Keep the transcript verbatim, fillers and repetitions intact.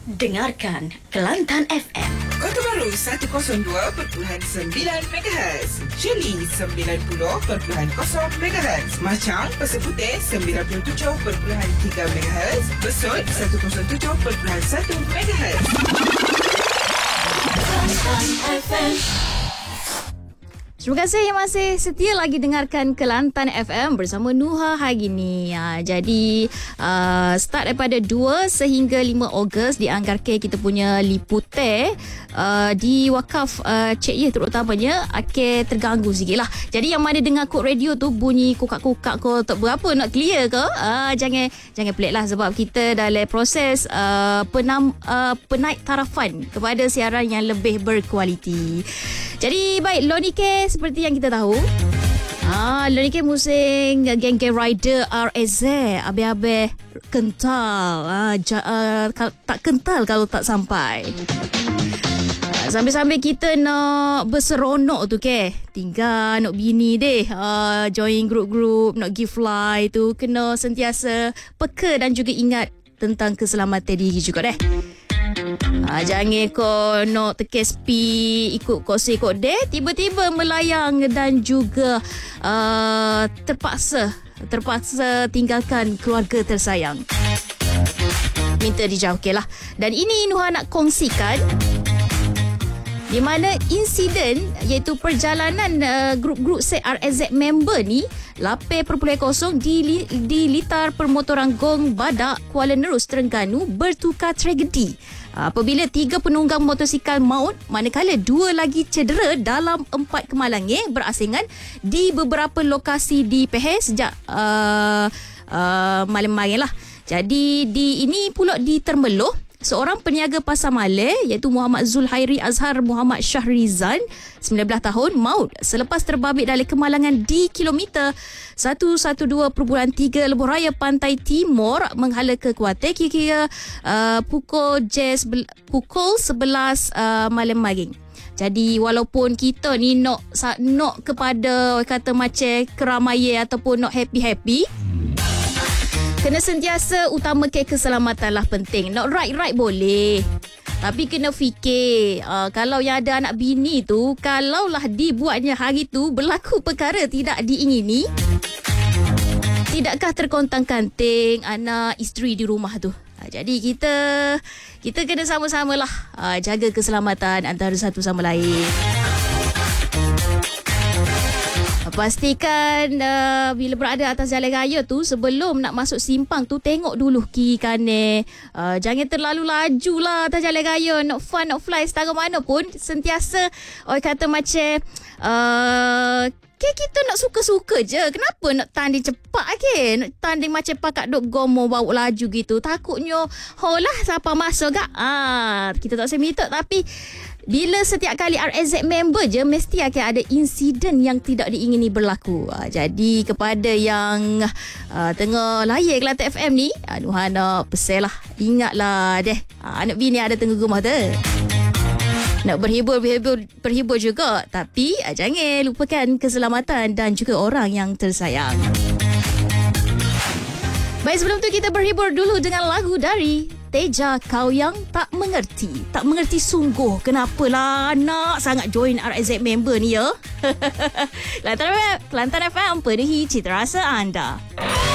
Dengarkan Kelantan F M. Kota Baru seratus dua perpuluhan sembilan megahertz, Shirley sembilan puluh perpuluhan kosong megahertz, Machang Pasir Putih sembilan puluh tujuh perpuluhan tiga megahertz, Besut seratus tujuh perpuluhan satu megahertz. Kelantan F M. Terima kasih yang masih setia lagi dengarkan Kelantan F M bersama Nuha hari ni. Ha, jadi uh, start daripada dua sehingga lima Ogos dianggarkan kita punya liputan uh, di wakaf uh, Cik Ye terutamanya akan terganggu sikit lah. Jadi yang mana dengar kod radio tu bunyi kukak-kukak ko tak berapa nak clear ke, uh, jangan jangan pelik lah sebab kita dalam proses uh, penam, uh, penaik tarafan kepada siaran yang lebih berkualiti. Jadi baik, Lonike seperti yang kita tahu, ah, Lonike musim geng-geng rider R S Z abe-abe kental, ah, ja, uh, tak kental kalau tak sampai. Ah, sambil-sambil kita nak berseronok tu ke, tinggal nak bini deh, ah, join group-group, nak give fly tu kena sentiasa peka dan juga ingat tentang keselamatan diri juga deh. Ha, jangan kau nak tekan speed ikut kosi kod deh, tiba-tiba melayang dan juga uh, terpaksa terpaksa tinggalkan keluarga tersayang. Minta dijauhkan lah. Dan ini Nuha nak kongsikan di mana insiden iaitu perjalanan uh, grup-grup set R S Z member ni lapan perpuluhan kosong di, di litar permotoran Gong Badak, Kuala Nerus, Terengganu bertukar tragedi apabila tiga penunggang motosikal maut manakala dua lagi cedera dalam empat kemalangan berasingan di beberapa lokasi di Pahang sejak uh, uh, malam malam lah. Jadi di ini pula di Termeloh, seorang peniaga pasar malam iaitu Muhammad Zulhairi Azhar Muhammad Syahrizan sembilan belas tahun maut selepas terbabit dalam kemalangan di kilometer seratus dua belas perpuluhan tiga Lebuh Raya Pantai Timur menghala kekuatan kira-kira uh, pukul jes pukul sebelas uh, malam maring. Jadi walaupun kita ni nak nak kepada kata macam keramaian ataupun nak happy-happy, kena sentiasa utamakan keselamatan lah penting. Nak ride-ride boleh, tapi kena fikir uh, kalau yang ada anak bini tu, kalaulah dibuatnya hari tu berlaku perkara tidak diingini, tidakkah terkontang-kanting anak isteri di rumah tu? Uh, jadi kita kita kena sama-sama lah uh, jaga keselamatan antara satu sama lain. Pastikan uh, bila berada atas jalan raya tu, sebelum nak masuk simpang tu, tengok dulu kiri kanan. Uh, jangan terlalu laju lah atas jalan raya. Nak fun, nak fly setara mana pun, sentiasa orang kata macam uh, ke kita nak suka-suka je. Kenapa nak tanding cepat ke? Nak tanding macam pakak duk gomo bawa laju gitu. Takutnya holah siapa masuk gak. Ah, kita tak semita, tapi bila setiap kali R S Z member je, mesti akan ada insiden yang tidak diingini berlaku. Uh, jadi kepada yang uh, tengah layar Kelantan F M ni, aduh nak pesan lah, ingatlah deh, uh, anak bini ada tengah rumah tu. Nak berhibur, berhibur, berhibur juga, tapi uh, jangan lupakan keselamatan dan juga orang yang tersayang. Baik, sebelum tu kita berhibur dulu dengan lagu dari Teja, Kau Yang Tak Mengerti. Tak mengerti sungguh kenapalah nak sangat join R S Z member ni ya. Kelantan F M, Kelantan F M, penuhi cita rasa anda.